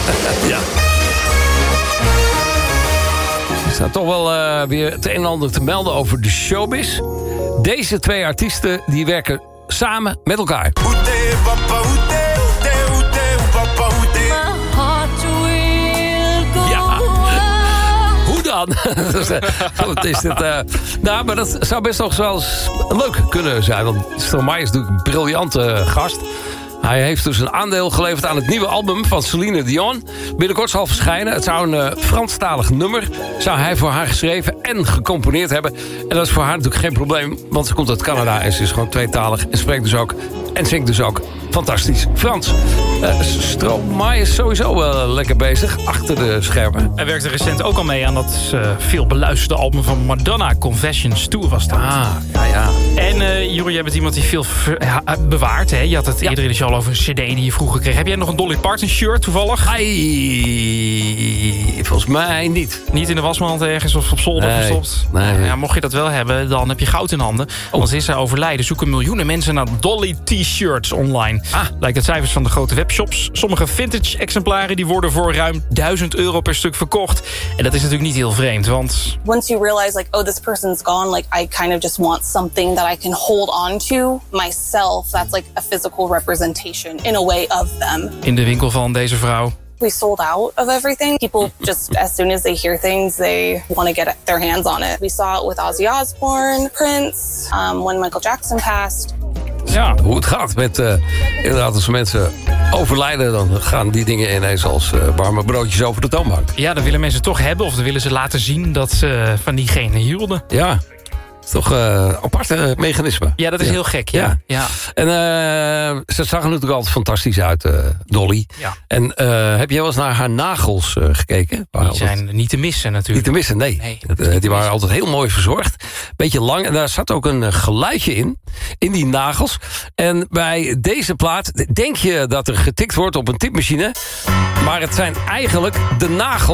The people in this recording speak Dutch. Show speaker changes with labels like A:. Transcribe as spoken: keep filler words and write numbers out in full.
A: Ja. Er staat toch wel uh, weer het een en ander te melden over de showbiz. Deze twee artiesten die werken samen met elkaar. Ja. Hoe dan? Wat is dit? Uh... Nou, maar dat zou best nog wel eens leuk kunnen zijn. Want Stromae is natuurlijk een briljante gast. Hij heeft dus een aandeel geleverd aan het nieuwe album van Celine Dion. Binnenkort zal verschijnen. Het zou een uh, Franstalig nummer. Zou hij voor haar geschreven en gecomponeerd hebben. En dat is voor haar natuurlijk geen probleem. Want ze komt uit Canada en ze is gewoon tweetalig. En spreekt dus ook. En zingt dus ook. Fantastisch. Frans. Uh, Stromae is sowieso wel lekker bezig. Achter de schermen.
B: Hij werkte recent ook al mee aan dat uh, veel beluisterde album van Madonna. Confessions Tour was dat.
A: Ah, ja, ja.
B: En uh, Jeroen, jij bent iemand die veel ja, bewaart. Hè? Je had het ja. eerder in de show al over een cd die je vroeger kreeg. Heb jij nog een Dolly Parton shirt toevallig?
A: Ai, volgens mij niet.
B: Niet in de wasmand ergens of op zolder
A: nee,
B: verstopt?
A: Nee.
B: Ja, mocht je dat wel hebben, dan heb je goud in handen. Oh. Want sinds zij overlijden zoeken miljoenen mensen naar Dolly t-shirts online. Ah. Lijkt het cijfers van de grote webshops. Sommige vintage exemplaren die worden voor ruim duizend euro per stuk verkocht. En dat is natuurlijk niet heel vreemd, want...
C: Once you realize, like, oh, this person's gone, like, I kind of just want something that I can hold on to myself. That's like a physical representation, in a way, of them.
B: In de winkel van deze vrouw.
C: We sold out of everything. People just, as soon as they hear things, they want to get their hands on it. We saw it with Ozzy Osbourne, Prince, um, when Michael Jackson passed.
A: Ja, hoe het gaat met uh, inderdaad als mensen overlijden, dan gaan die dingen ineens als uh, warme broodjes over de toonbank.
B: Ja, dan willen mensen toch hebben of dan willen ze laten zien dat ze van diegene hielden.
A: Ja. Dat is toch een uh, aparte mechanisme.
B: Ja, dat is
A: ja.
B: heel gek, ja. ja. ja.
A: En uh, ze zag er natuurlijk altijd fantastisch uit, uh, Dolly.
B: Ja.
A: En uh, heb jij wel eens naar haar nagels uh, gekeken?
B: Die zijn altijd... niet te missen natuurlijk.
A: Niet te missen, nee. nee dat, uh, die waren altijd heel mooi verzorgd. Beetje lang. En daar zat ook een uh, geluidje in. In die nagels. En bij deze plaat denk je dat er getikt wordt op een tipmachine. Maar het zijn eigenlijk de nagels